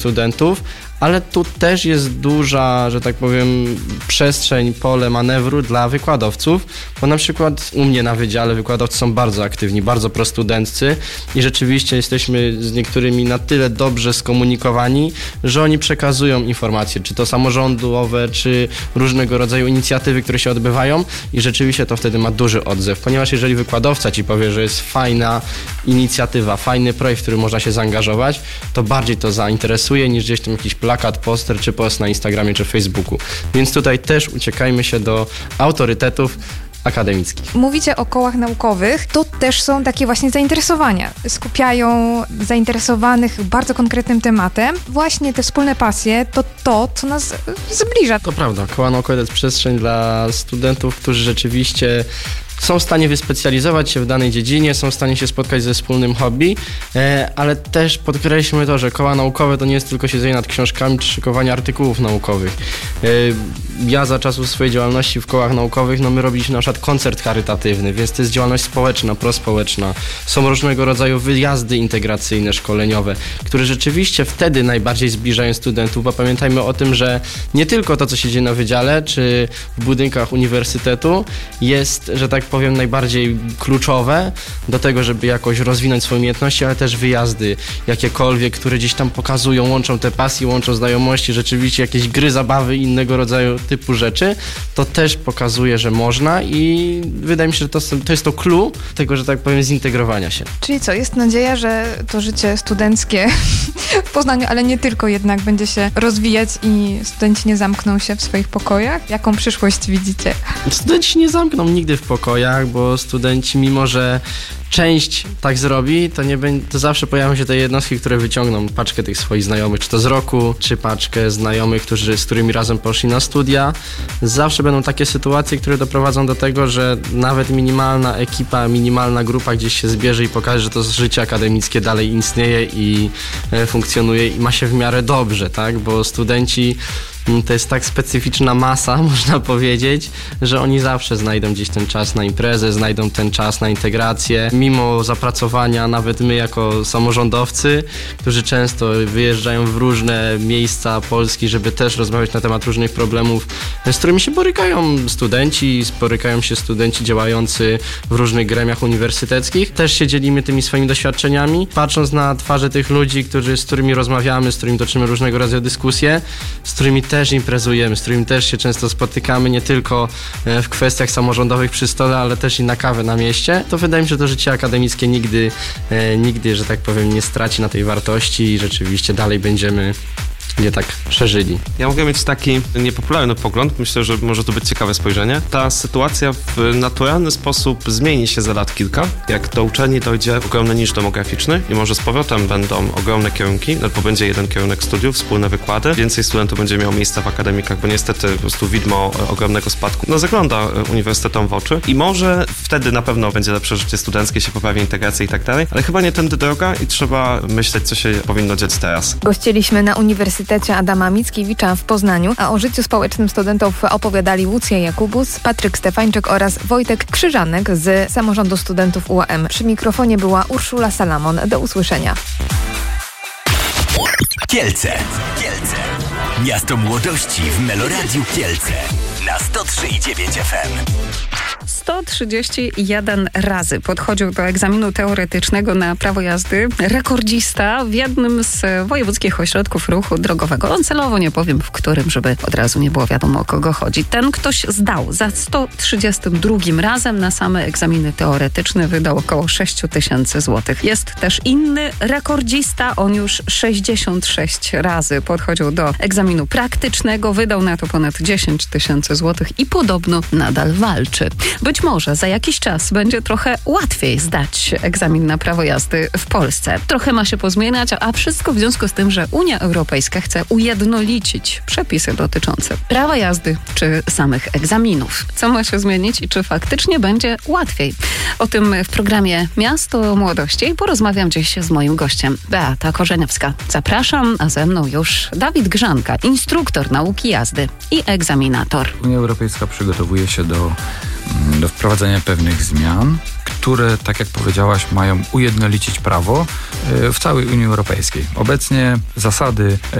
studentów, ale tu też jest duża, że tak powiem, przestrzeń, pole manewru dla wykładowców, bo na przykład u mnie na wydziale wykładowcy są bardzo aktywni, bardzo prostudenccy i rzeczywiście jesteśmy z niektórymi na tyle dobrze skomunikowani, że oni przekazują informacje, czy to samorządowe, czy różnego rodzaju inicjatywy, które się odbywają i rzeczywiście to wtedy ma duży odzew, ponieważ jeżeli wykładowca ci powie, że jest fajna inicjatywa, fajny projekt, w który można się zaangażować, to bardziej to zainteresuje niż gdzieś tam jakiś plakat, poster czy post na Instagramie czy Facebooku. Więc tutaj też uciekajmy się do autorytetów akademickich. Mówicie o kołach naukowych, to też są takie właśnie zainteresowania. Skupiają zainteresowanych bardzo konkretnym tematem. Właśnie te wspólne pasje to, co nas zbliża. To prawda, koła naukowe to jest przestrzeń dla studentów, którzy rzeczywiście są w stanie wyspecjalizować się w danej dziedzinie, są w stanie się spotkać ze wspólnym hobby, ale też podkreślmy to, że koła naukowe to nie jest tylko siedzenie nad książkami czy szykowanie artykułów naukowych. Ja za czasów swojej działalności w kołach naukowych, my robiliśmy na przykład koncert charytatywny, więc to jest działalność społeczna, prospołeczna. Są różnego rodzaju wyjazdy integracyjne, szkoleniowe, które rzeczywiście wtedy najbardziej zbliżają studentów, bo pamiętajmy o tym, że nie tylko to, co się dzieje na wydziale czy w budynkach uniwersytetu jest, że tak powiem, najbardziej kluczowe do tego, żeby jakoś rozwinąć swoje umiejętności, ale też wyjazdy jakiekolwiek, które gdzieś tam pokazują, łączą te pasje, łączą znajomości, rzeczywiście jakieś gry, zabawy i innego rodzaju typu rzeczy, to też pokazuje, że można i wydaje mi się, że to jest to clue tego, że tak powiem, zintegrowania się. Czyli co, jest nadzieja, że to życie studenckie w Poznaniu, ale nie tylko jednak będzie się rozwijać i studenci nie zamkną się w swoich pokojach? Jaką przyszłość widzicie? Studenci nie zamkną nigdy w pokojach, bo studenci, mimo że część tak zrobi, to zawsze pojawią się te jednostki, które wyciągną paczkę tych swoich znajomych, czy to z roku, czy paczkę znajomych, z którymi razem poszli na studia. Zawsze będą takie sytuacje, które doprowadzą do tego, że nawet minimalna ekipa, minimalna grupa gdzieś się zbierze i pokaże, że to życie akademickie dalej istnieje i funkcjonuje i ma się w miarę dobrze, tak? Bo studenci to jest tak specyficzna masa, można powiedzieć, że oni zawsze znajdą gdzieś ten czas na imprezę, znajdą ten czas na integrację. Mimo zapracowania, nawet my jako samorządowcy, którzy często wyjeżdżają w różne miejsca Polski, żeby też rozmawiać na temat różnych problemów, z którymi się borykają się studenci działający w różnych gremiach uniwersyteckich. Też się dzielimy tymi swoimi doświadczeniami, patrząc na twarze tych ludzi, z którymi rozmawiamy, z którymi toczymy różnego rodzaju dyskusje, z którymi też imprezujemy, z którymi też się często spotykamy, nie tylko w kwestiach samorządowych przy stole, ale też i na kawę na mieście, to wydaje mi się, że to życie akademickie nigdy, że tak powiem, nie straci na tej wartości i rzeczywiście dalej będziemy nie tak przeżyli. Ja mogę mieć taki niepopularny pogląd, myślę, że może to być ciekawe spojrzenie. Ta sytuacja w naturalny sposób zmieni się za lat kilka. Jak do uczelni dojdzie ogromny nisz demograficzny i może z powrotem będą ogromne kierunki, bo będzie jeden kierunek studiów, wspólne wykłady, więcej studentów będzie miało miejsca w akademikach, bo niestety po prostu widmo ogromnego spadku zagląda uniwersytetom w oczy i może wtedy na pewno będzie lepsze życie studenckie, się poprawi integracja i tak dalej, ale chyba nie tędy droga i trzeba myśleć, co się powinno dziać teraz. Gościliśmy na Uniwersytecie Adama Mickiewicza w Poznaniu, a o życiu społecznym studentów opowiadali Łucja Jakubus, Patryk Stefańczyk oraz Wojtek Krzyżanek z Samorządu Studentów UAM. Przy mikrofonie była Urszula Salamon. Do usłyszenia. Kielce. Miasto młodości w Meloradiu Kielce na 103,9 FM. 131 razy podchodził do egzaminu teoretycznego na prawo jazdy rekordzista w jednym z wojewódzkich ośrodków ruchu drogowego. Celowo nie powiem w którym, żeby od razu nie było wiadomo, o kogo chodzi. Ten ktoś zdał za 132 razem na same egzaminy teoretyczne, wydał około 6 000 złotych. Jest też inny rekordzista, on już 66 razy podchodził do egzaminu praktycznego, wydał na to ponad 10 000 złotych i podobno nadal walczy. Być może za jakiś czas będzie trochę łatwiej zdać egzamin na prawo jazdy w Polsce. Trochę ma się pozmieniać, a wszystko w związku z tym, że Unia Europejska chce ujednolicić przepisy dotyczące prawa jazdy czy samych egzaminów. Co ma się zmienić i czy faktycznie będzie łatwiej? O tym w programie Miasto Młodości porozmawiam dziś z moim gościem, Beata Korzeniowska. Zapraszam, a ze mną już Dawid Grzanka, instruktor nauki jazdy i egzaminator. Unia Europejska przygotowuje się do wprowadzenia pewnych zmian, które, tak jak powiedziałaś, mają ujednolicić prawo w całej Unii Europejskiej. Obecnie zasady